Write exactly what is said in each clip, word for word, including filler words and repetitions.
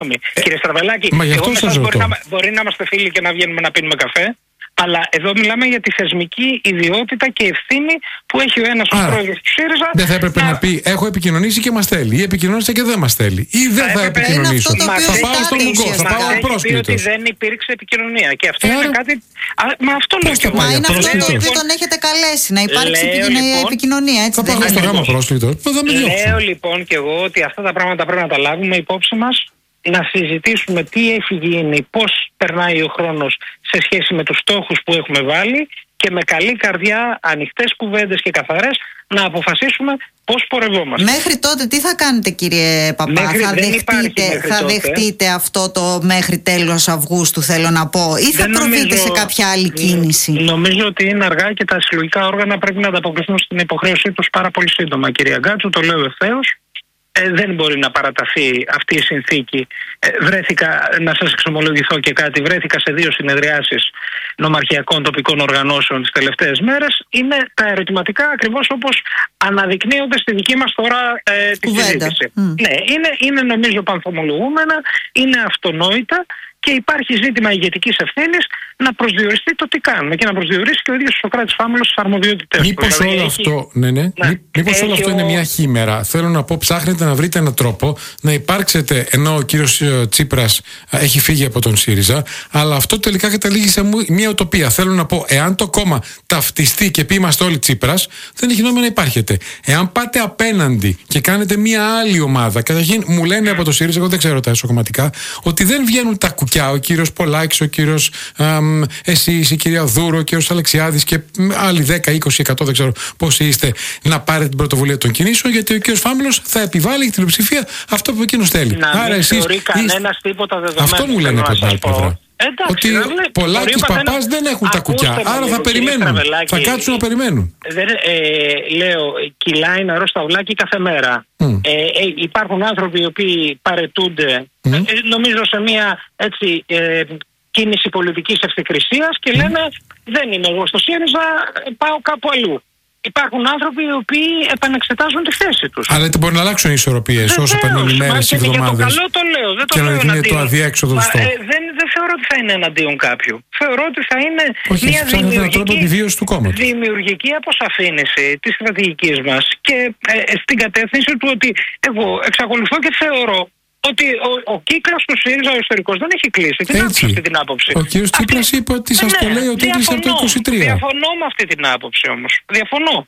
Ε, Κύριε Στραβελάκη, εγώ με σας μπορεί, να, μπορεί να είμαστε φίλοι και να βγαίνουμε να πίνουμε καφέ, αλλά εδώ μιλάμε για τη θεσμική ιδιότητα και ευθύνη που έχει ο ένας ως πρόεδρος του ΣΥΡΙΖΑ. Δεν θα έπρεπε να... να πει: έχω επικοινωνήσει και μας θέλει, ή επικοινωνήσε και δεν μας θέλει, ή δεν θα, θα επικοινωνήσω. Θα πάω στον Μουγκό, θα πάω πρόσκλητος. Ότι δεν υπήρξε επικοινωνία. Και αυτό ε, είναι κάτι. Α, μα αυτό λέω και εγώ. Μα είναι αυτό το οποίο τον έχετε καλέσει, να υπάρξει επικοινωνία. Έτσι θα πάω στο γάμα πρόσκλητος. Λέω λοιπόν και εγώ ότι αυτά τα πράγματα πρέπει να τα λάβουμε υπόψη μας. Να συζητήσουμε τι έχει γίνει, πώς περνάει ο χρόνος σε σχέση με τους στόχους που έχουμε βάλει και με καλή καρδιά, ανοιχτές κουβέντες και καθαρές να αποφασίσουμε πώς πορευόμαστε. Μέχρι τότε τι θα κάνετε, κύριε Παπά? Μέχρι, θα δεχτείτε, θα δεχτείτε αυτό το μέχρι τέλος Αυγούστου, θέλω να πω, ή θα προβείτε σε κάποια άλλη κίνηση? Νομίζω ότι είναι αργά και τα συλλογικά όργανα πρέπει να ανταποκριθούν στην υποχρέωσή τους πάρα πολύ σύντομα, κυρία Γκάτσου, το λέω ευθέως. Ε, δεν μπορεί να παραταθεί αυτή η συνθήκη. Ε, βρέθηκα, να σας εξομολογηθώ και κάτι, βρέθηκα σε δύο συνεδριάσεις νομαρχιακών τοπικών οργανώσεων τις τελευταίες μέρες. Είναι τα ερωτηματικά ακριβώς όπως αναδεικνύονται στη δική μας τώρα ε, τη συζήτηση. Mm. Ναι, είναι, είναι νομίζω πανθομολογούμενα, είναι αυτονόητα και υπάρχει ζήτημα ηγετικής ευθύνης να προσδιοριστεί το τι κάνουμε και να προσδιορίσει και ο ίδιος ο Σωκράτης Φάμελος τις αρμοδιότητες του. Μήπως όλο έχει... αυτό, ναι, ναι. Ναι. Μήπως όλο αυτό ο... είναι μια χήμερα? Θέλω να πω, ψάχνετε να βρείτε έναν τρόπο να υπάρξετε, ενώ ο κύριος Τσίπρας έχει φύγει από τον ΣΥΡΙΖΑ, αλλά αυτό τελικά καταλήγει σε μια ουτοπία. Θέλω να πω, εάν το κόμμα ταυτιστεί και πει είμαστε όλοι Τσίπρας, δεν έχει νόημα να υπάρχετε. Εάν πάτε απέναντι και κάνετε μια άλλη ομάδα, καταρχήν μου λένε από το ΣΥΡΙΖΑ, εγώ δεν ξέρω τα εσωκομματικά, ότι δεν βγαίνουν τα κουκιά, ο κύριος Πολάκης, ο κύριος αμ, εσείς, η κυρία Δούρο, ο κύριος Αλεξιάδης και άλλοι δέκα με είκοσι τοις εκατό, δεν ξέρω πόσοι είστε, να πάρετε την πρωτοβουλία των κινήσεων, γιατί ο κύριος Φάμελος θα επιβάλλει την πλειοψηφία αυτό που εκείνος θέλει. Να Άρα μην εσείς θεωρεί κανένας τίποτα δεδομένο. Αυτό μου λένε από την άλλη πλευρά. Εντάξει, ότι Πολάκης, Παπάς δεν έχουν τα κουκιά, άρα θα περιμένουν. Θα κάτσουν να περιμένουν. Δεν, ε, λέω, κυλάει νερό στα ουλάκι κάθε μέρα. Mm. Ε, ε, υπάρχουν άνθρωποι οι οποίοι παρετούνται, mm. ε, νομίζω σε μια έτσι, ε, κίνηση πολιτικής ευθυκρισίας και λένε mm. δεν είμαι εγώ στο ΣΥΡΙΖΑ, πάω κάπου αλλού. Υπάρχουν άνθρωποι οι οποίοι επανεξετάζουν τη θέση τους. Αλλά δεν μπορεί να αλλάξουν οι ισορροπίες όσο περνούν οι μέρες, οι εβδομάδες. Για το καλό το λέω. Δεν το και λέω να είναι το αδιέξοδο στο. Ε, δεν, δεν θεωρώ ότι θα είναι εναντίον κάποιου. Θεωρώ ότι θα είναι όχι, μια δημιουργική, του κόμματος. δημιουργική αποσαφήνιση της στρατηγικής μας και ε, στην κατεύθυνση του ότι εγώ εξακολουθώ και θεωρώ ότι ο, ο κύκλος του ΣΥΡΙΖΑ ο ιστορικός δεν έχει κλείσει. Τι να πω αυτή την άποψη? Ο κύριος Τσίπρας είπε ότι σας το λέει ότι έκλεισε από το είκοσι τρία. Διαφωνώ με αυτή την άποψη όμως. Διαφωνώ.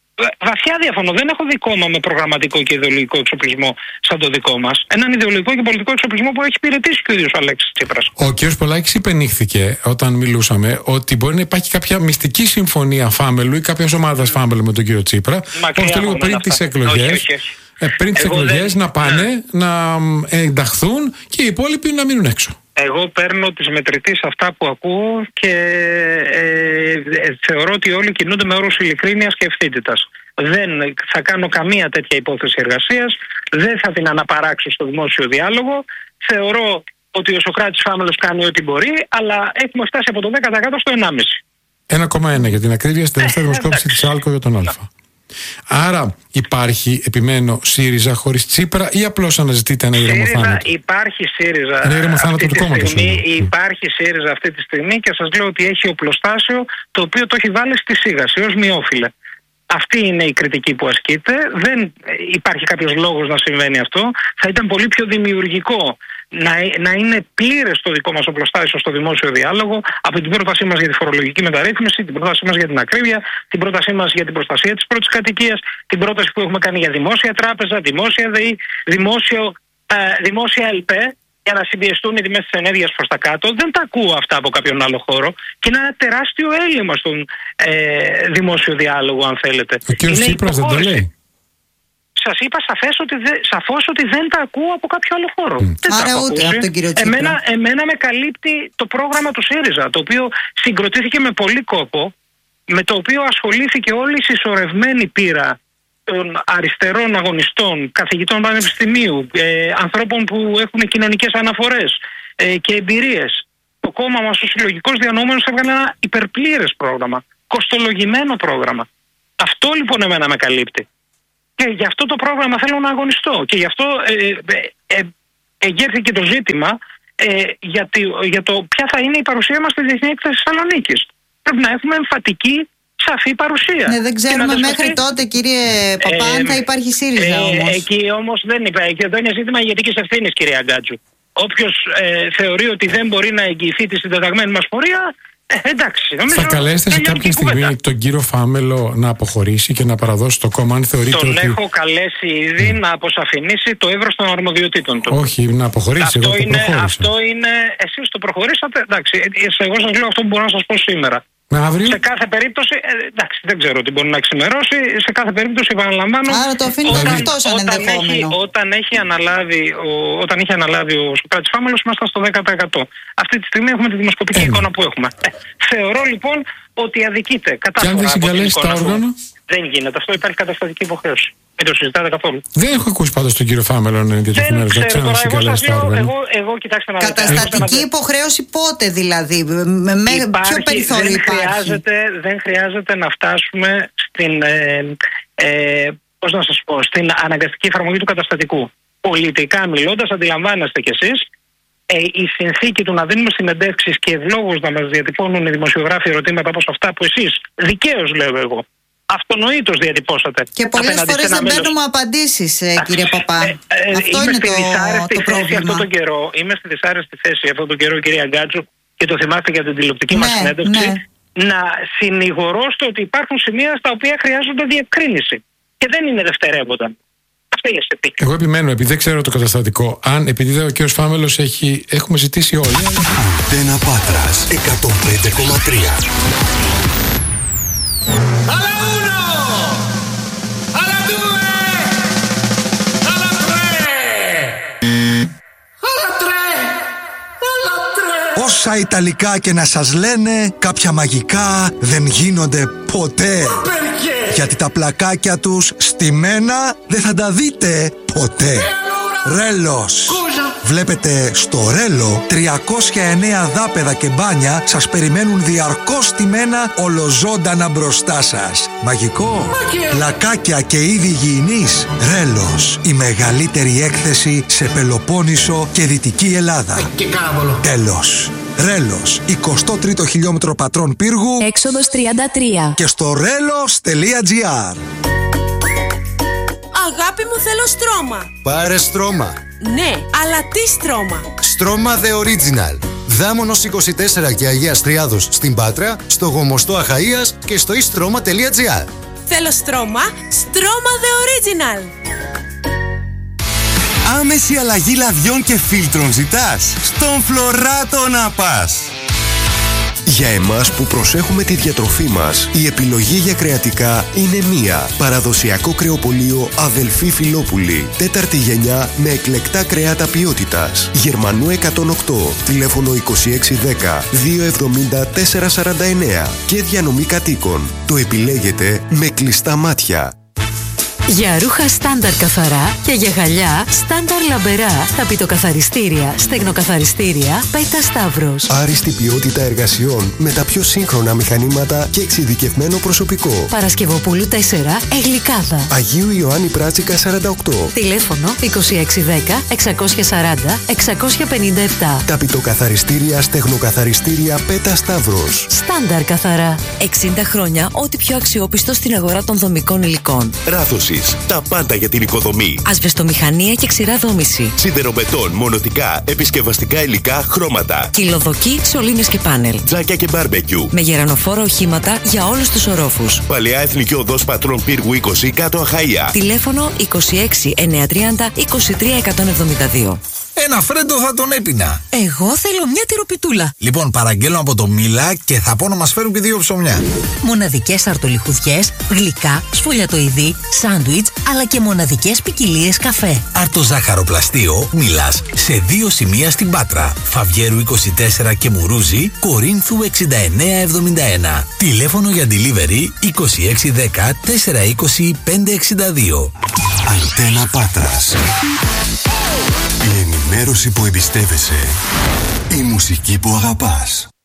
Βαθιά διαφωνώ. Δεν έχω δει κόμμα με προγραμματικό και ιδεολογικό εξοπλισμό σαν το δικό μας. Έναν ιδεολογικό και πολιτικό εξοπλισμό που έχει υπηρετήσει και ο ίδιος ο Αλέξης Τσίπρας. Ο κ. Πολάκης υπενήχθηκε όταν μιλούσαμε ότι μπορεί να υπάρχει κάποια μυστική συμφωνία Φάμελου ή κάποια ομάδα mm. Φάμελου με τον κύριο Τσίπρα. Ώστε λίγο πριν τις εκλογές. Ε, πριν τις εκλογές δεν... να πάνε, ναι. να ενταχθούν και οι υπόλοιποι να μείνουν έξω. Εγώ παίρνω τις μετρητής αυτά που ακούω και ε, ε, θεωρώ ότι όλοι κινούνται με όρους ειλικρίνειας και ευθύτητας. Δεν θα κάνω καμία τέτοια υπόθεση εργασίας, δεν θα την αναπαράξω στο δημόσιο διάλογο. Θεωρώ ότι ο Σωκράτης Φάμελος κάνει ό,τι μπορεί, αλλά έχουμε φτάσει από το δέκα τοις εκατό στο ενάμιση τοις εκατό. ένα κόμμα ένα για την ακρίβεια στην τελευταία δημοσκόπηση της ΑΛΚΟ για τον Α. Άρα υπάρχει, επιμένω, ΣΥΡΙΖΑ χωρίς Τσίπρα ή απλώς αναζητείτε ένα ηρεμοθάνατο? Υπάρχει ΣΥΡΙΖΑ ένα ηρεμοθάνατο του κόμματος. Υπάρχει ΣΥΡΙΖΑ αυτή τη στιγμή και σας λέω ότι έχει οπλοστάσιο το οποίο το έχει βάλει στη σίγαση ως μειόφιλε. Αυτή είναι η κριτική που ασκείται. Δεν υπάρχει κάποιος λόγος να συμβαίνει αυτό. Θα ήταν πολύ πιο δημιουργικό να, να είναι πλήρες το δικό μας οπλοστάσιο στο δημόσιο διάλογο από την πρότασή μας για τη φορολογική μεταρρύθμιση, την πρότασή μας για την ακρίβεια, την πρότασή μας για την προστασία της πρώτης κατοικίας, την πρόταση που έχουμε κάνει για δημόσια τράπεζα, δημόσια ΔΕΗ, δημόσιο, ε, δημόσια ΕΛΠΕ, για να συμπιεστούν οι τιμές της ενέργειας προς τα κάτω. Δεν τα ακούω αυτά από κάποιον άλλο χώρο και είναι ένα τεράστιο έλλειμμα στον ε, δημόσιο διάλογο, αν θέλετε. Ο κ. Τσίπρας δεν το λέει. Σας είπα σαφές ότι δε, σαφώς ότι δεν τα ακούω από κάποιο άλλο χώρο. Mm. Δεν Άρα ούτε από τον κύριο Τσίπρα. Εμένα, εμένα με καλύπτει το πρόγραμμα του ΣΥΡΙΖΑ, το οποίο συγκροτήθηκε με πολύ κόπο, με το οποίο ασχολήθηκε όλη η συσσωρευμένη πείρα των αριστερών αγωνιστών, καθηγητών πανεπιστημίου, ε, ανθρώπων που έχουν κοινωνικές αναφορές ε, και εμπειρίες. Το κόμμα μας, ο συλλογικός διανόμενος, έβγαλε ένα υπερπλήρες πρόγραμμα, κοστολογημένο πρόγραμμα. Αυτό λοιπόν εμένα με καλύπτει. Και γι' αυτό το πρόγραμμα θέλω να αγωνιστώ. Και γι' αυτό ε, ε, ε, εγέρθηκε το ζήτημα ε, για, τη, για το ποια θα είναι η παρουσία μας στη Διεθνή Έκθεση Θεσσαλονίκης. Πρέπει να έχουμε εμφατική, σαφή παρουσία. Ναι, δεν ξέρουμε μέχρι τότε, κύριε Παπά, αν ε, θα υπάρχει ΣΥΡΙΖΑ ε, όμως. Εκεί όμως δεν υπάρχει. Εδώ είναι ζήτημα ηγετικής ευθύνης, κυρία Γκάτζου. Όποιος ε, θεωρεί ότι δεν μπορεί να εγγυηθεί τη συντεταγμένη μας πορεία, ε, εντάξει. Θα καλέσετε σε κάποια στιγμή κουβέντα. τον κύριο Φάμελο να αποχωρήσει και να παραδώσει το κόμμα, αν θεωρείτε τον ότι... Τον έχω καλέσει ήδη mm. να αποσαφηνίσει το εύρος των αρμοδιοτήτων του. Όχι, να αποχωρήσει. Αυτό, εγώ είναι, το αυτό είναι. Εσείς το προχωρήσατε. Εντάξει, εγώ σας λέω αυτό που μπορώ να σας πω σήμερα. Αύριο. Σε κάθε περίπτωση, ε, εντάξει, δεν ξέρω τι μπορεί να ξημερώσει. Σε κάθε περίπτωση, επαναλαμβάνω. Άρα το αφήνει αυτό σαν ενδεχόμενο. Έχει, όταν, έχει αναλάβει ο, όταν είχε αναλάβει ο Σωκράτης Φάμελος, ήμασταν στο δέκα τοις εκατό. Αυτή τη στιγμή έχουμε τη δημοσκοπική ε, εικόνα που έχουμε. Ε, θεωρώ λοιπόν ότι αδικείται. Και αν δεν συγκαλέσει τα όργανα. Δεν γίνεται. Αυτό υπάρχει καταστατική υποχρέωση. Μην το συζητάτε καθόλου. Δεν έχω ακούσει πάντως τον κύριο Φάμελο να είναι διατεθειμένο να ξανασυγκαλέσει τα όργανα. Εγώ, εγώ, κοιτάξτε να δείτε. Καταστατική υποχρέωση πότε δηλαδή, με, με ποιο περιθώριο δεν υπάρχει. Χρειάζεται, δεν χρειάζεται να φτάσουμε στην, ε, ε, πώς να σας πω, στην αναγκαστική εφαρμογή του καταστατικού. Πολιτικά μιλώντας, αντιλαμβάνεστε κι εσείς, ε, η συνθήκη του να δίνουμε συνεντεύξεις και ευλόγως να μας διατυπώνουν οι δημοσιογράφοι ερωτήματα όπως αυτά που εσείς δικαίως λέω εγώ. Αυτονοήτως διατυπώσατε. Και πολλές φορές δεν παίρνουμε απαντήσεις, ε, κύριε Παπά. Ε, ε, αυτό είναι το, το πρόβλημα. Αυτόν τον καιρό, είμαι στη δυσάρεστη θέση αυτόν τον καιρό, κυρία Γκάτζου, και το θυμάστε για την τηλεοπτική ναι, μας συνέντευξη, ναι. να συνηγορώ στο ότι υπάρχουν σημεία στα οποία χρειάζονται διευκρίνηση. Και δεν είναι δευτερεύοντα. Αυτή είναι η αισθητή. Εγώ επιμένω, επειδή δεν ξέρω το καταστατικό, αν επειδή ο κ. Φάμελος έχει, έχουμε ζητήσει όλοι. Αντένα Πάτρας εκατόν πέντε κόμμα τρία. Όσα Ιταλικά και να σας λένε, κάποια μαγικά δεν γίνονται ποτέ. Γιατί τα πλακάκια τους στημένα δεν θα τα δείτε ποτέ. Ρέλος. Βλέπετε στο Ρέλο τριακόσια εννέα δάπεδα και μπάνια σας περιμένουν διαρκώς στημένα ολοζώντανα μπροστά σας. Μαγικό. Πλακάκια και είδη υγιεινής. Ρέλος. Η μεγαλύτερη έκθεση σε Πελοπόννησο και Δυτική Ελλάδα. Τέλος. Ρέλος, εικοστό τρίτο χιλιόμετρο Πατρών Πύργου, έξοδος τριάντα τρία, και στο ρέλος τελεία τζι άρ. Αγάπη μου, θέλω στρώμα. Πάρε στρώμα. Ναι, αλλά τι στρώμα? Στρώμα The Original. Δάμονος είκοσι τέσσερα και Αγίας Τριάδος στην Πάτρα, στο Γομοστό Αχαΐας και στο istρoma τελεία τζι άρ. Θέλω στρώμα, στρώμα The Original. Άμεση αλλαγή λαδιών και φίλτρων ζητάς? Στον Φλωράτο να πας. Για εμάς που προσέχουμε τη διατροφή μας, η επιλογή για κρεατικά είναι μία. Παραδοσιακό κρεοπωλείο Αδελφή Φιλόπουλη. Τέταρτη γενιά με εκλεκτά κρέατα ποιότητας. Γερμανού εκατόν οκτώ. Τηλέφωνο είκοσι έξι δέκα διακόσια εβδομήντα τετρακόσια σαράντα εννέα. Και διανομή κατοίκων. Το επιλέγετε με κλειστά μάτια. Για ρούχα στάνταρ καθαρά και για γυαλιά στάνταρ λαμπερά, ταπητοκαθαριστήρια, στεγνοκαθαριστήρια, Πέτα Σταύρος. Άριστη ποιότητα εργασιών με τα πιο σύγχρονα μηχανήματα και εξειδικευμένο προσωπικό. Παρασκευοπούλου τέσσερα, Εγλικάδα. Αγίου Ιωάννη Πράτσικα σαράντα οκτώ. Τηλέφωνο είκοσι έξι δέκα εξακόσια σαράντα εξακόσια πενήντα επτά. Ταπητοκαθαριστήρια, στεγνοκαθαριστήρια, Πέτα Σταύρος. Στάνταρ καθαρά. εξήντα χρόνια ό,τι πιο αξιόπιστο στην αγορά των δομικών υλικών. Ράθος. Τα πάντα για την οικοδομή. Ασβεστομηχανία και ξηρά δόμηση. Σιδεροβετών, μονοτικά, επισκευαστικά υλικά, χρώματα. Κυλοδοκί, σωλήνες και πάνελ. Τζάκια και μπάρμπεκιου. Με γερανοφόρα οχήματα για όλους τους ορόφους. Παλαιά Εθνική Οδός Πατρών Πύργου είκοσι, κάτω Αχαΐα. Τηλέφωνο είκοσι έξι εννιακόσια τριάντα είκοσι τρία εκατόν εβδομήντα δύο. Ένα φρέντο θα τον έπινα. Εγώ θέλω μια τυροπιτούλα. Λοιπόν, παραγγέλνω από το Μίλα και θα πω να μας φέρουν και δύο ψωμιά. Μοναδικές αρτολιχουδιές, γλυκά, σφολιατοειδή, σάντουιτς, αλλά και μοναδικές ποικιλίες καφέ. Αρτοζάχαροπλαστείο Μίλας σε δύο σημεία στην Πάτρα. Φαβιέρου είκοσι τέσσερα και Μουρούζη, Κορίνθου εξήντα εννέα εβδομήντα ένα. Τηλέφωνο για delivery είκοσι έξι δέκα τετρακόσια είκοσι πέντε εξήντα δύο. Αντένα Πάτρας. Η ενημέρωση που εμπιστεύεσαι. Η μουσική που αγαπάς.